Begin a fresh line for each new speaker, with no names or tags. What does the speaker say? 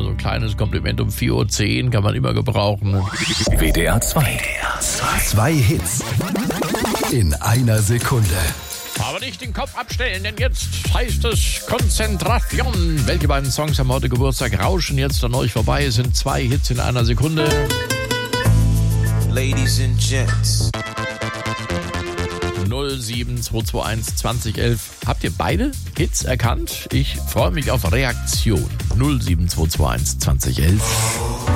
mal so ein kleines Kompliment um 4:10 Uhr kann man immer gebrauchen.
WDR 2. 2 Hits in einer Sekunde.
Aber nicht den Kopf abstellen, denn jetzt heißt es Konzentration. Welche beiden Songs haben heute Geburtstag? Rauschen jetzt an euch vorbei. Es sind 2 Hits in einer Sekunde.
Ladies and Gents.
07221 2011. Habt ihr beide Hits erkannt? Ich freue mich auf Reaktion. 07221 2011.